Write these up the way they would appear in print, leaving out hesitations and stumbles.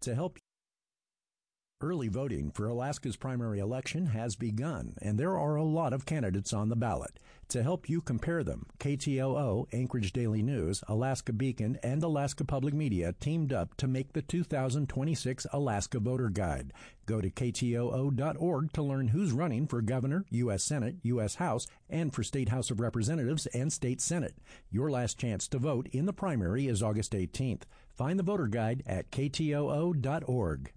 To help early voting for Alaska's primary election has begun, and there are a lot of candidates on the ballot. To help you compare them, KTOO, Anchorage Daily News, Alaska Beacon, and Alaska Public Media teamed up to make the 2026 Alaska Voter Guide. Go to ktoo.org to learn who's running for governor, U.S. Senate, U.S. House, and for State House of Representatives and State Senate. Your last chance to vote in the primary is August 18th. Find the voter guide at ktoo.org.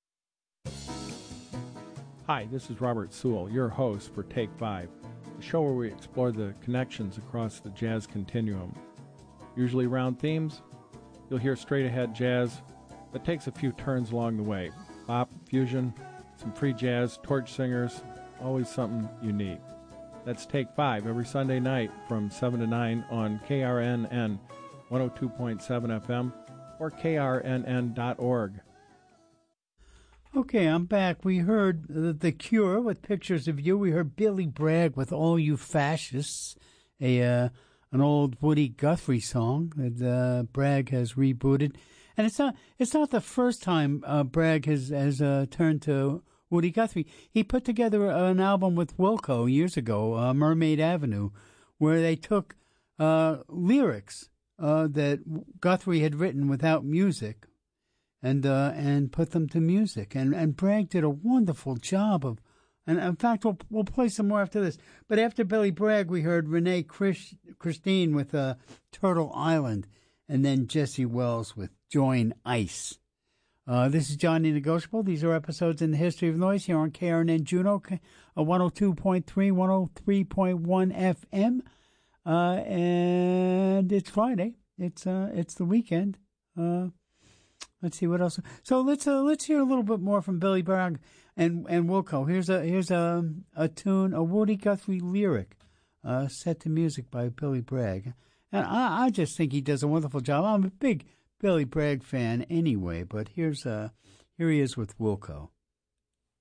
Hi, this is Robert Sewell, your host for Take 5, the show where we explore the connections across the jazz continuum. Usually around themes, you'll hear straight-ahead jazz that takes a few turns along the way. Bop, fusion, some free jazz, torch singers, always something unique. That's Take 5 every Sunday night from 7 to 9 on KRNN 102.7 FM or krnn.org. Okay, I'm back. We heard The Cure with Pictures of You. We heard Billy Bragg with All You Fascists, an old Woody Guthrie song that Bragg has rebooted. And it's not the first time Bragg has turned to Woody Guthrie. He put together an album with Wilco years ago, Mermaid Avenue, where they took lyrics that Guthrie had written without music, and put them to music. And Bragg did a wonderful job of, and in fact, we'll play some more after this. But after Billy Bragg, we heard Renee Christine with Turtle Island, and then Jesse Wells with Join Ice. This is Johnny Negotiable. These are episodes in the History of Noise here on KRNN Juneau, 102.3, 103.1 FM. And it's Friday. It's the weekend. Let's see what else. So let's hear a little bit more from Billy Bragg and Wilco. Here's a tune, a Woody Guthrie lyric, set to music by Billy Bragg, and I just think he does a wonderful job. I'm a big Billy Bragg fan anyway, but here he is with Wilco.